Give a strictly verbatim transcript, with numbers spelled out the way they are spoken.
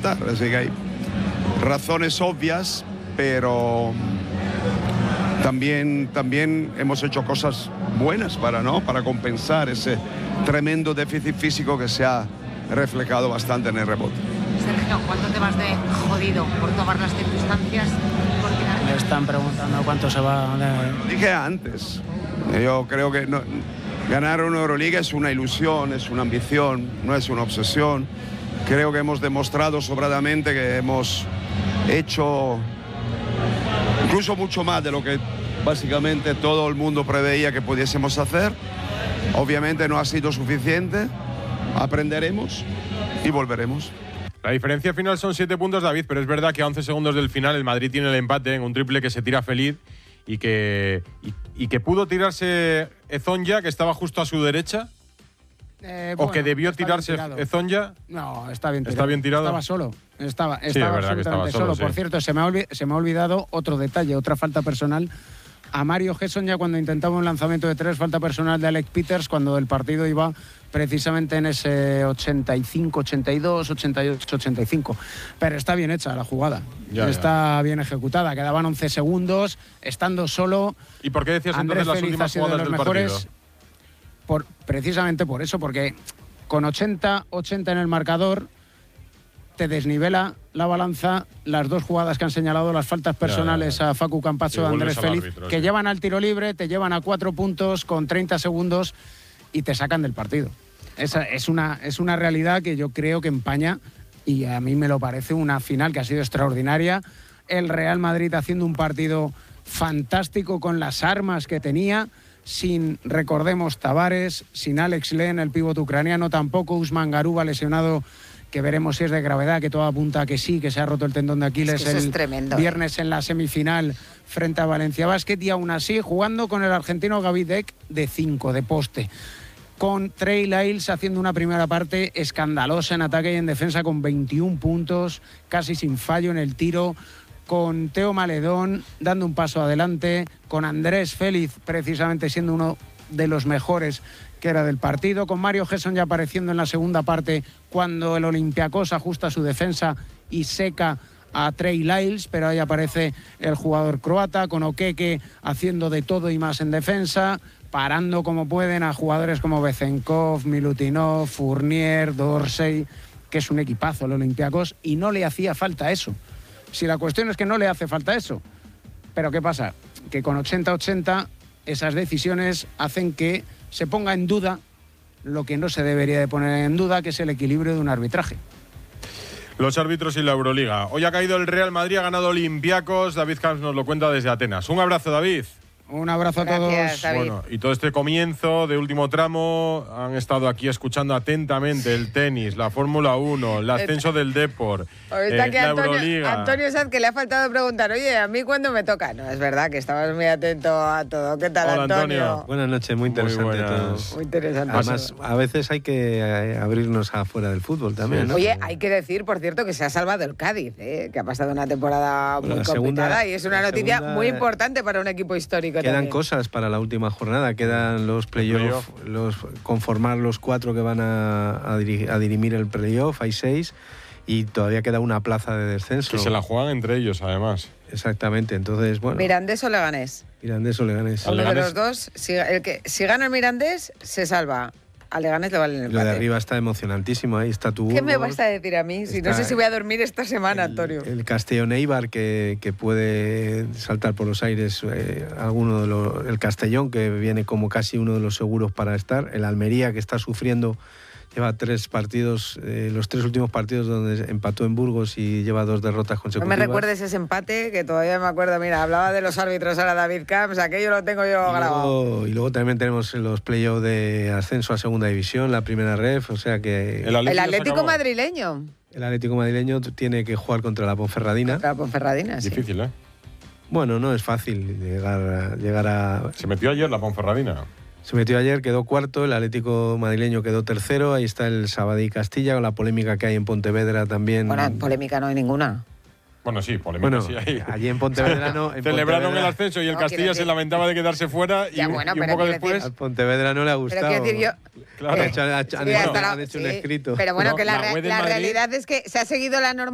remontar. Así que hay razones obvias, pero también, también hemos hecho cosas buenas para, ¿no? para compensar ese tremendo déficit físico que se ha reflejado bastante en el rebote. Sergio, ¿cuánto te vas de jodido por tomar las circunstancias? Me están preguntando cuánto se va de... Lo dije antes. Yo creo que no, ganar una Euroliga es una ilusión, es una ambición, no es una obsesión. Creo que hemos demostrado sobradamente que hemos hecho incluso mucho más de lo que básicamente todo el mundo preveía que pudiésemos hacer. Obviamente no ha sido suficiente, aprenderemos y volveremos. La diferencia final son siete puntos, David, pero es verdad que a once segundos del final el Madrid tiene el empate en un triple que se tira feliz y que, y, y que pudo tirarse Ezonja, que estaba justo a su derecha. Eh, ¿O bueno, que debió tirarse Ezonja? No, está bien tirado. ¿Está bien tirado? Estaba solo. Estaba, sí, estaba es verdad que estaba solo. solo. Sí. Por cierto, se me, ha se me ha olvidado otro detalle, otra falta personal. A Mario Hezonja cuando intentaba un lanzamiento de tres, falta personal de Alec Peters cuando el partido iba precisamente en ese ochenta y cinco, ochenta y dos, ochenta y ocho, ochenta y cinco. Pero está bien hecha la jugada. Ya, está ya. bien ejecutada. Quedaban once segundos, estando solo. ¿Y por qué decías Andrés entonces las Feliz últimas ha sido jugadas de los del mejores, partido? Por, precisamente por eso, porque con ochenta ochenta en el marcador te desnivela la balanza las dos jugadas que han señalado, las faltas personales ya, ya. a Facu Campazzo y Andrés Feliz, árbitro, que sí. llevan al tiro libre, te llevan a cuatro puntos con treinta segundos y te sacan del partido. Esa es una, es una realidad que yo creo que empaña, y a mí me lo parece, una final que ha sido extraordinaria. El Real Madrid haciendo un partido fantástico con las armas que tenía, sin, recordemos, Tavares, sin Alex Len, el pívot ucraniano, tampoco Usman Garuba lesionado, que veremos si es de gravedad, que todo apunta a que sí, que se ha roto el tendón de Aquiles es que el es tremendo, viernes ¿eh? en la semifinal frente a Valencia Basket, y aún así jugando con el argentino Gaby Deck de cinco, de poste, con Trey Lyles haciendo una primera parte escandalosa en ataque y en defensa con veintiún puntos, casi sin fallo en el tiro, con Teo Maledón dando un paso adelante, con Andrés Feliz precisamente siendo uno de los mejores que era del partido, con Mario Hezonja apareciendo en la segunda parte cuando el Olympiacos ajusta su defensa y seca a Trey Lyles, pero ahí aparece el jugador croata, con Okeke haciendo de todo y más en defensa, parando como pueden a jugadores como Bezenkov, Milutinov, Fournier, Dorsey, que es un equipazo el Olympiacos, y no le hacía falta eso. Si la cuestión es que no le hace falta eso, pero ¿qué pasa? Que con ochenta ochenta esas decisiones hacen que se ponga en duda lo que no se debería de poner en duda, que es el equilibrio de un arbitraje. Los árbitros y la Euroliga. Hoy ha caído el Real Madrid, ha ganado Olympiacos. David Camps nos lo cuenta desde Atenas. Un abrazo, David. Un abrazo a Gracias, todos. David. Bueno, y todo este comienzo de último tramo han estado aquí escuchando atentamente el tenis, la Fórmula uno, el ascenso del Depor, Ahorita eh, que la Antonio, Euroliga. Antonio Sanz, que le ha faltado preguntar, oye, ¿a mí cuándo me toca? No, es verdad que estabas muy atento a todo. ¿Qué tal, Hola, Antonio? Antonio. Buenas noches, muy interesante Muy buenas. todo. Muy interesante. Además, a veces hay que eh, abrirnos afuera del fútbol también, Sí. ¿no? Oye, hay que decir, por cierto, que se ha salvado el Cádiz, ¿eh? Que ha pasado una temporada Bueno, muy la complicada segunda- y es una la noticia segunda- muy importante para un equipo histórico. Quedan también. cosas para la última jornada, quedan los playoffs, los, conformar los cuatro que van a, a, diri- a dirimir el playoff, hay seis, y todavía queda una plaza de descenso. Que se la juegan entre ellos, además. Exactamente, entonces, bueno, ¿Mirandés o Leganés? Mirandés o Leganés. Al Uno de Leganés- los dos. Si, el que, si gana el Mirandés, se salva. A Leganés le vale el Lo de empate. arriba está emocionantísimo, ahí está tu ¿Qué me Burgos, vas a decir a mí? Si no está sé si voy a dormir esta semana, Antonio. El, el Castellón Eibar, que, que puede saltar por los aires, eh, alguno de los, el Castellón, que viene como casi uno de los seguros para estar, el Almería, que está sufriendo, lleva tres partidos, eh, los tres últimos partidos donde empató en Burgos y lleva dos derrotas No consecutivas. me recuerdes ese empate, que todavía me acuerdo. Mira, hablaba de los árbitros ahora David Camps, aquello lo tengo yo Y grabado. luego, y luego también tenemos los playoffs de ascenso a segunda división, la primera ref, o sea que El Atlético, El se Atlético acabó. madrileño. el Atlético madrileño tiene que jugar contra la Ponferradina. La Ponferradina, sí. Difícil, ¿eh? Bueno, no es fácil llegar a, llegar a... Se metió ayer la Ponferradina. Se metió ayer, quedó cuarto, el Atlético madrileño quedó tercero, ahí está el Sabadell Castilla, con la polémica que hay en Pontevedra también. Bueno, polémica no hay ninguna. Bueno, sí, polémica Bueno, sí hay. allí en Pontevedra no. En Celebraron Pontevedra- el ascenso y el No, Castilla quiero se decir- lamentaba de quedarse fuera y, Ya, un- bueno, y un pero poco quiero después... decir- Al Pontevedra no le ha gustado. Pero quiero decir yo... Claro. Han hecho, han hecho- Sí, han hecho- hasta la- han hecho un sí, escrito. Pero bueno, No, que la, la re- web del la Madrid- realidad es que se ha seguido la norma